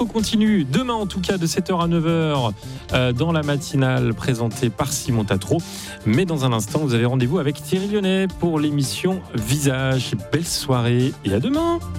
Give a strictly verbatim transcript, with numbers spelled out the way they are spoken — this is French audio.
On continue demain en tout cas de sept heures à neuf heures euh, dans la matinale présentée par Simon Tatro. Mais dans un instant, vous avez rendez-vous avec Thierry Lyonnais pour l'émission Visage. Belle soirée et à demain.